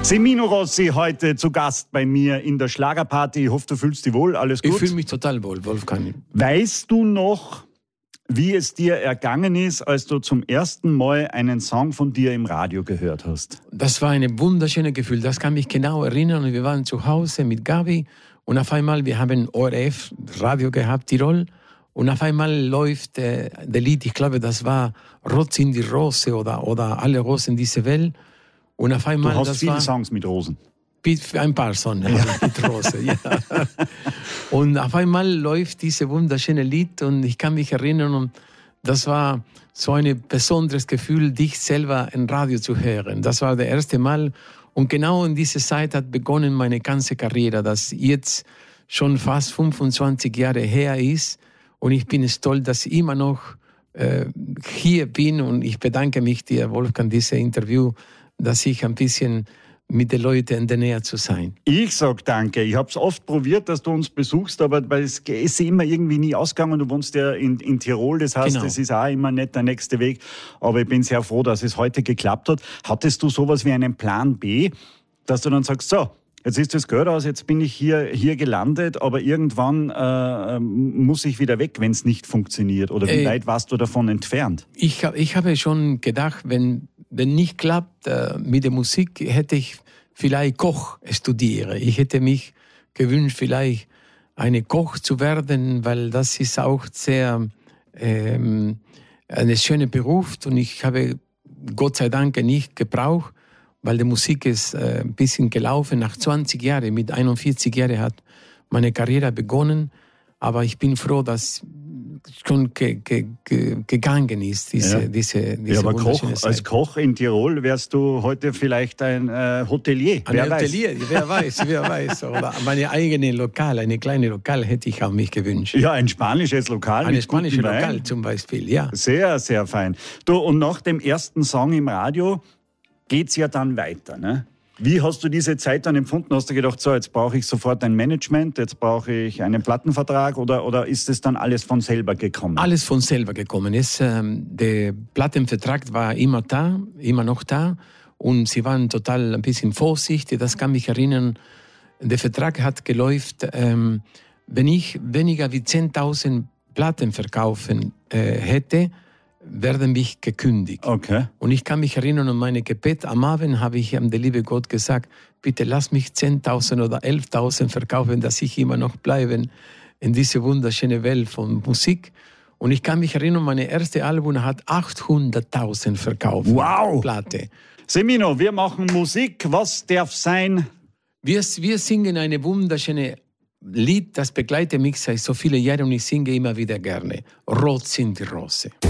Semino Rossi heute zu Gast bei mir in der Schlagerparty. Ich hoffe, du fühlst dich wohl, alles gut? Ich fühle mich total wohl, Wolfgang. Weißt du noch, wie es dir ergangen ist, als du zum ersten Mal einen Song von dir im Radio gehört hast? Das war ein wunderschönes Gefühl, das kann mich genau erinnern. Wir waren zu Hause mit Gabi und auf einmal, wir haben ORF Radio gehabt, Tirol, und auf einmal läuft der Lied, ich glaube, das war Rot sind die Rose oder Alle Rosen dieser Welt. Und auf einmal, du hast viele Songs mit Rosen. Ein paar Songs mit Rose, ja. Und auf einmal läuft dieses wunderschöne Lied und ich kann mich erinnern, und das war so ein besonderes Gefühl, dich selber im Radio zu hören. Das war das erste Mal und genau in dieser Zeit hat begonnen meine ganze Karriere, das jetzt schon fast 25 Jahre her ist und ich bin stolz, dass ich immer noch hier bin und ich bedanke mich dir, Wolfgang, dieses Interview, dass ich ein bisschen mit den Leuten in der Nähe zu sein. Ich sag danke. Ich habe es oft probiert, dass du uns besuchst, aber es ist immer irgendwie nie ausgegangen. Du wohnst ja in Tirol, das heißt, es ist auch immer nicht der nächste Weg. Aber ich bin sehr froh, dass es heute geklappt hat. Hattest du sowas wie einen Plan B, dass du dann sagst, so, jetzt ist das Geld aus, jetzt bin ich hier gelandet, aber irgendwann muss ich wieder weg, wenn es nicht funktioniert? Oder wie weit warst du davon entfernt? Ich habe schon gedacht, wenn nicht klappt mit der Musik, hätte ich vielleicht Koch studieren. Ich hätte mich gewünscht, vielleicht eine Koch zu werden, weil das ist auch sehr ein schöner Beruf und ich habe Gott sei Dank nicht gebraucht, weil die Musik ist ein bisschen gelaufen. Nach 20 Jahren, mit 41 Jahren hat meine Karriere begonnen, aber ich bin froh, dass schon gegangen ist, diese aber als Koch in Tirol wärst du heute vielleicht ein Hotelier. Wer weiß. Oder meine eigene Lokal, eine kleine Lokal hätte ich auch mich gewünscht. Ja, ein spanisches Lokal. Ein spanisches Lokal zum Beispiel, ja. Sehr, sehr fein. Du, und nach dem ersten Song im Radio geht's ja dann weiter, ne? Wie hast du diese Zeit dann empfunden? Hast du gedacht, so, jetzt brauche ich sofort ein Management, jetzt brauche ich einen Plattenvertrag oder ist es dann alles von selber gekommen? Alles von selber gekommen. Der Plattenvertrag war immer noch da und sie waren total ein bisschen vorsichtig. Das kann mich erinnern, der Vertrag hat geläuft, wenn ich weniger wie 10.000 Platten verkaufen hätte, werden mich gekündigt. Okay. Und ich kann mich erinnern an meine Gebet. Am Abend habe ich dem lieben Gott gesagt, bitte lass mich 10.000 oder 11.000 verkaufen, dass ich immer noch bleibe in diese wunderschöne Welt von Musik. Und ich kann mich erinnern, meine erste Album hat 800.000 verkauft. Wow! Platte. Semino, wir machen Musik. Was darf sein? Wir singen eine wunderschöne Lied, das begleitet mich seit so vielen Jahren und ich singe immer wieder gerne. Rot sind die Rose.